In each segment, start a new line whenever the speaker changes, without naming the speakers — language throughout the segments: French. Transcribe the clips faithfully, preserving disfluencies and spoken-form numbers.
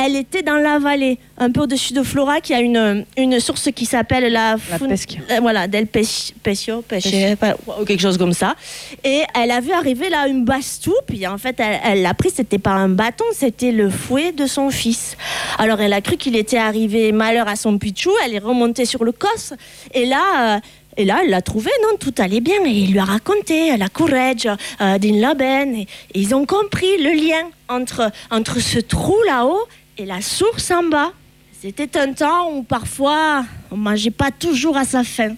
elle était dans la vallée, un peu au-dessus de Florac. Il y a une, une source qui s'appelle la...
La
Fun...
Pescia.
euh, voilà, del Pescio, Pescio, Pesce, ou quelque chose comme ça. Et elle a vu arriver là une bastou, puis en fait, elle, elle l'a pris, c'était pas un bâton, c'était le fouet de son fils. Alors, elle a cru qu'il était arrivé malheur à son pichou, elle est remontée sur le cos, et là... Euh, Et là, elle l'a trouvé, non, tout allait bien. Et il lui a raconté la courage euh, d'une labenne. Et, et ils ont compris le lien entre, entre ce trou là-haut et la source en bas. C'était un temps où parfois, on ne mangeait pas toujours à sa faim.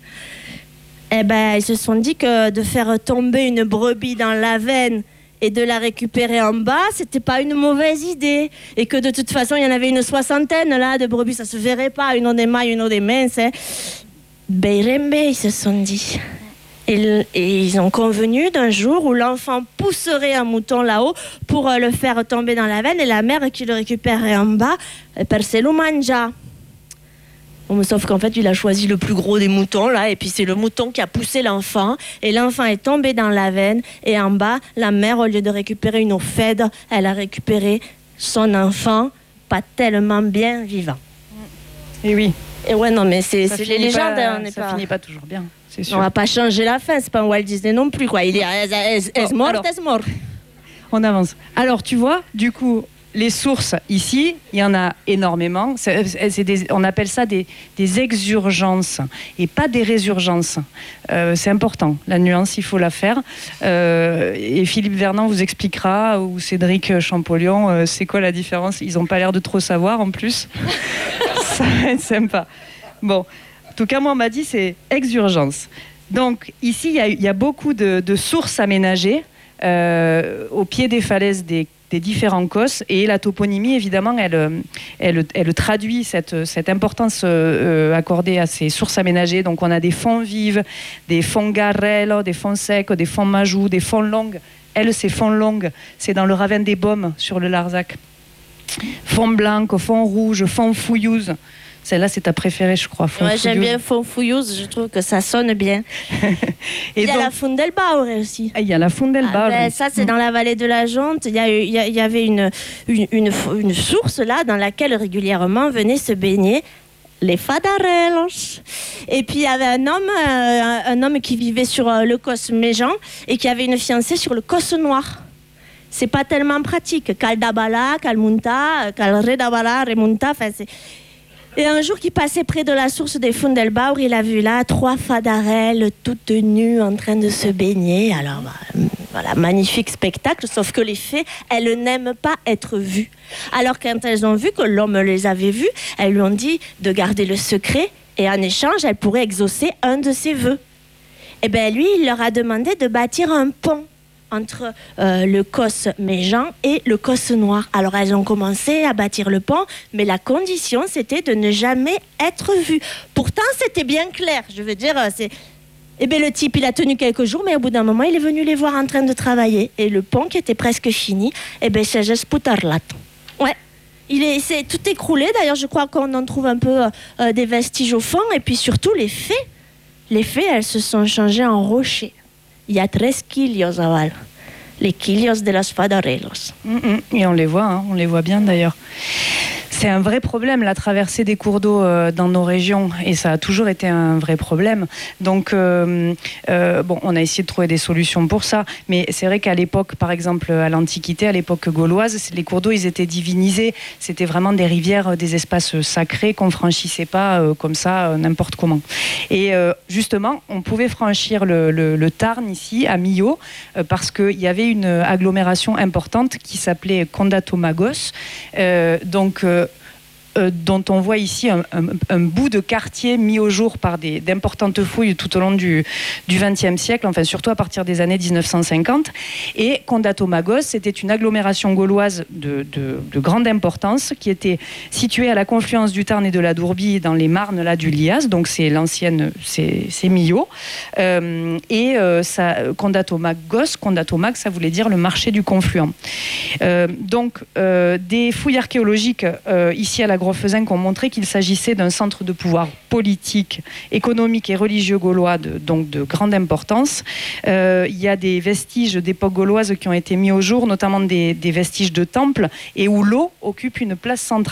Eh ben, ils se sont dit que de faire tomber une brebis dans la veine et de la récupérer en bas, c'était pas une mauvaise idée. Et que de toute façon, il y en avait une soixantaine là, de brebis, ça se verrait pas, une des mailles, une des minces. Hein. Beirembe, ils se sont dit. Et, et ils ont convenu d'un jour où l'enfant pousserait un mouton là-haut pour euh, le faire tomber dans la veine et la mère qui le récupérerait en bas, per se lo mangia. Bon, sauf qu'en fait, il a choisi le plus gros des moutons, là, et puis c'est le mouton qui a poussé l'enfant, et l'enfant est tombé dans la veine, et en bas, la mère, au lieu de récupérer une eau fade, elle a récupéré son enfant, pas tellement bien vivant.
Et oui.
Et ouais, non, mais c'est, c'est les légendes.
Pas,
hein, on est
ça
pas...
finit pas toujours bien, c'est sûr.
On va pas changer la fin, c'est pas un Walt Disney non plus, quoi. Il est est, est, est mort, est mort.
On avance. Alors, tu vois, du coup, les sources ici, il y en a énormément. C'est, c'est des, on appelle ça des, des exurgences et pas des résurgences. Euh, c'est important, la nuance, il faut la faire. Euh, et Philippe Vernant vous expliquera, ou Cédric Champollion, euh, c'est quoi la différence. Ils n'ont pas l'air de trop savoir en plus. Ça va être sympa. Bon, en tout cas, moi, on m'a dit c'est exurgence. Donc, ici, il y a, il y a beaucoup de, de sources aménagées euh, au pied des falaises des, des différents cosses. Et la toponymie, évidemment, elle, elle, elle traduit cette, cette importance euh, accordée à ces sources aménagées. Donc, on a des fonds vives, des fonds garrello, des fonds secs, des fonds majou, des fonds longues. Elle, c'est fonds longues. C'est dans le ravin des Baumes, sur le Larzac. Fond blanc, fond rouge, fond fouillouse. Celle-là, c'est ta préférée, je crois.
Ouais, j'aime bien fond fouillouse, je trouve que ça sonne bien. Et il y a donc, la Fundelbauer aussi.
Ah, il y a la Fundelbauer.
Ah ben, ça, c'est mmh. dans la vallée de la Jonte. Il y, a, il y, a, il y avait une, une, une, une source là dans laquelle régulièrement venaient se baigner les fadarellos. Et puis, il y avait un homme, euh, un homme qui vivait sur euh, le Cos Méjean et qui avait une fiancée sur le Cos Noir. C'est pas tellement pratique. Caldabala, Calmunta, Calredabala, Remunta, enfin c'est... Et un jour qu'il passait près de la source des Fundelbauer, il a vu là trois fadarelles toutes nues en train de se baigner. Alors voilà, magnifique spectacle, sauf que les fées, elles n'aiment pas être vues. Alors quand elles ont vu que l'homme les avait vues, elles lui ont dit de garder le secret et en échange, elles pourraient exaucer un de ses vœux. Et bien lui, il leur a demandé de bâtir un pont entre euh, le Cos Méjean et le Cos Noir. Alors elles ont commencé à bâtir le pont, mais la condition c'était de ne jamais être vues. Pourtant c'était bien clair, je veux dire, c'est... Eh bien le type il a tenu quelques jours, mais au bout d'un moment il est venu les voir en train de travailler. Et le pont qui était presque fini, eh bien c'est juste putarlato. Ouais. Il est, c'est tout écroulé, d'ailleurs je crois qu'on en trouve un peu euh, des vestiges au fond, et puis surtout les fées. Les fées elles se sont changées en rochers. Il y a treize quilios à Val. Les quilios de los fadarellos.
Mmh, et on les voit, hein, on les voit bien d'ailleurs. C'est un vrai problème, la traversée des cours d'eau euh, dans nos régions, et ça a toujours été un vrai problème. Donc, euh, euh, bon, on a essayé de trouver des solutions pour ça, mais c'est vrai qu'à l'époque, par exemple, à l'Antiquité, à l'époque gauloise, les cours d'eau, ils étaient divinisés. C'était vraiment des rivières, des espaces sacrés qu'on franchissait pas euh, comme ça, euh, n'importe comment. Et euh, justement, on pouvait franchir le, le, le Tarn ici, à Millau, euh, parce qu'il y avait une agglomération importante qui s'appelait Condatomagos. Euh, donc, euh, Euh, dont on voit ici un, un, un bout de quartier mis au jour par des, d'importantes fouilles tout au long du vingtième siècle, enfin surtout à partir des années dix-neuf cent cinquante. Et Condatomagos, c'était une agglomération gauloise de, de, de grande importance qui était située à la confluence du Tarn et de la Dourbie dans les marnes là, du Lias, donc c'est l'ancienne, c'est, c'est Millau. Euh, et euh, ça, Condatomagos, Condatomag, ça voulait dire le marché du confluent. Euh, donc euh, des fouilles archéologiques euh, ici à la Grofezinck ont montré qu'il s'agissait d'un centre de pouvoir politique, économique et religieux gaulois, de, donc de grande importance. Euh, il y a des vestiges d'époque gauloise qui ont été mis au jour, notamment des, des vestiges de temples, et où l'eau occupe une place centrale.